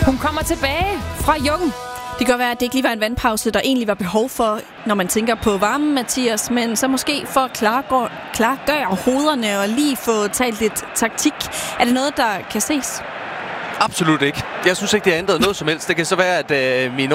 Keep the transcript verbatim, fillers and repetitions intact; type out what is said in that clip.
Hun kommer tilbage fra Jung. Det kan godt være, at det ikke lige var en vandpause, der egentlig var behov for, når man tænker på varme, Mathias, men så måske for at klargøre, klargøre hovederne og lige få talt lidt taktik. Er det noget, der kan ses? Absolut ikke. Jeg synes ikke, det har ændret noget som helst. Det kan så være, at øh, min